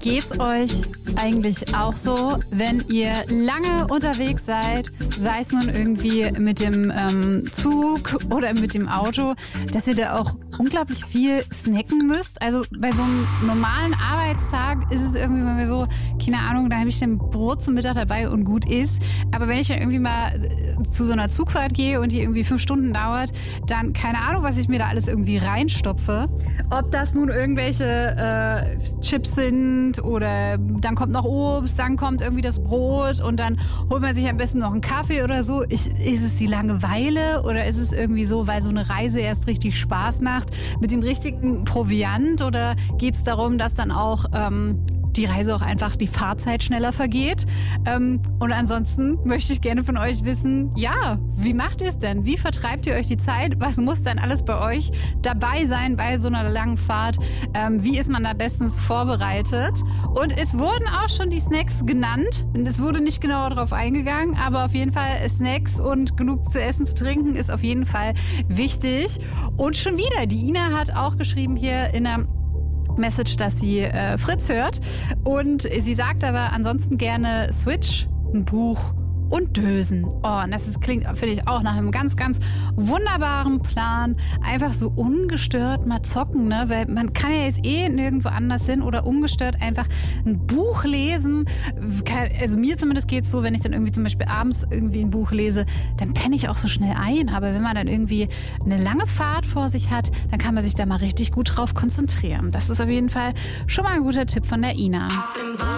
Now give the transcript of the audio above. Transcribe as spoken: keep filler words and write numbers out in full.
Geht's euch eigentlich auch so, wenn ihr lange unterwegs seid, sei es nun irgendwie mit dem ähm, Zug oder mit dem Auto, dass ihr da auch unglaublich viel snacken müsst? Also bei so einem normalen Arbeitstag ist es irgendwie bei mir so, keine Ahnung, da habe ich ein Brot zum Mittag dabei und gut ist. Aber wenn ich dann irgendwie mal zu so einer Zugfahrt gehe und die irgendwie fünf Stunden dauert, dann keine Ahnung, was ich mir da alles irgendwie reinstopfe. Ob das nun irgendwelche äh, Chips sind oder dann kommt noch Obst, dann kommt irgendwie das Brot und dann holt man sich am besten noch einen Kaffee oder so. Ich, ist es die Langeweile oder ist es irgendwie so, weil so eine Reise erst richtig Spaß macht mit dem richtigen Proviant, oder geht es darum, dass dann auch ähm, die Reise auch einfach die Fahrzeit schneller vergeht? Ähm, und ansonsten möchte ich gerne von euch wissen, ja, wie macht ihr es denn? Wie vertreibt ihr euch die Zeit? Was muss denn alles bei euch dabei sein bei so einer langen Fahrt? Ähm, wie ist man da bestens vorbereitet? Und es wurden auch schon die Snacks genannt. Es wurde nicht genauer darauf eingegangen, aber auf jeden Fall Snacks und genug zu essen, zu trinken ist auf jeden Fall wichtig. Und schon wieder, die Ina hat auch geschrieben hier in der Message, dass sie äh, Fritz hört, und sie sagt aber ansonsten gerne Switch, ein Buch und Dösen. Oh, und das ist, klingt, finde ich, auch nach einem ganz, ganz wunderbaren Plan. Einfach so ungestört mal zocken, ne? Weil man kann ja jetzt eh nirgendwo anders hin oder ungestört einfach ein Buch lesen. Also mir zumindest geht es so, wenn ich dann irgendwie zum Beispiel abends irgendwie ein Buch lese, dann penne ich auch so schnell ein. Aber wenn man dann irgendwie eine lange Fahrt vor sich hat, dann kann man sich da mal richtig gut drauf konzentrieren. Das ist auf jeden Fall schon mal ein guter Tipp von der Ina.